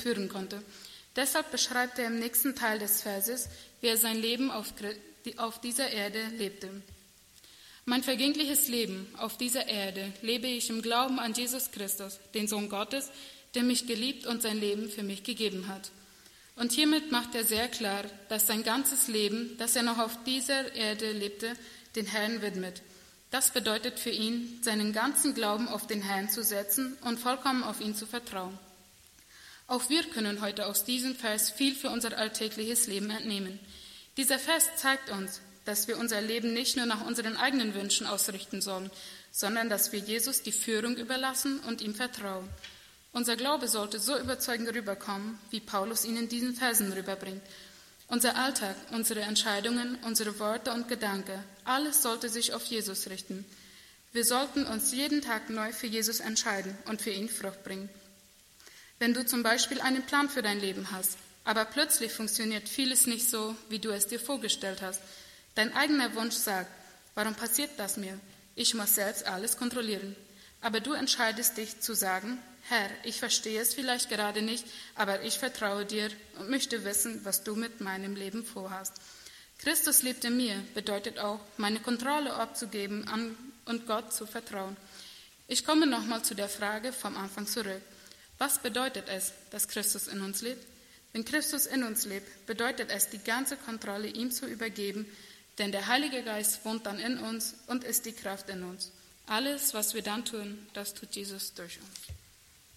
führen konnte. Deshalb beschreibt er im nächsten Teil des Verses, wie er sein Leben auf dieser Erde lebte. Mein vergängliches Leben auf dieser Erde lebe ich im Glauben an Jesus Christus, den Sohn Gottes, der mich geliebt und sein Leben für mich gegeben hat. Und hiermit macht er sehr klar, dass sein ganzes Leben, das er noch auf dieser Erde lebte, den Herrn widmet. Das bedeutet für ihn, seinen ganzen Glauben auf den Herrn zu setzen und vollkommen auf ihn zu vertrauen. Auch wir können heute aus diesem Vers viel für unser alltägliches Leben entnehmen. Dieser Vers zeigt uns, dass wir unser Leben nicht nur nach unseren eigenen Wünschen ausrichten sollen, sondern dass wir Jesus die Führung überlassen und ihm vertrauen. Unser Glaube sollte so überzeugend rüberkommen, wie Paulus ihn in diesen Versen rüberbringt. Unser Alltag, unsere Entscheidungen, unsere Worte und Gedanken, alles sollte sich auf Jesus richten. Wir sollten uns jeden Tag neu für Jesus entscheiden und für ihn Frucht bringen. Wenn du zum Beispiel einen Plan für dein Leben hast, aber plötzlich funktioniert vieles nicht so, wie du es dir vorgestellt hast, dein eigener Wunsch sagt, warum passiert das mir? Ich muss selbst alles kontrollieren. Aber du entscheidest dich zu sagen, Herr, ich verstehe es vielleicht gerade nicht, aber ich vertraue dir und möchte wissen, was du mit meinem Leben vorhast. Christus lebt in mir bedeutet auch, meine Kontrolle abzugeben und Gott zu vertrauen. Ich komme nochmal zu der Frage vom Anfang zurück. Was bedeutet es, dass Christus in uns lebt? Wenn Christus in uns lebt, bedeutet es, die ganze Kontrolle ihm zu übergeben, denn der Heilige Geist wohnt dann in uns und ist die Kraft in uns. Alles, was wir dann tun, das tut Jesus durch uns.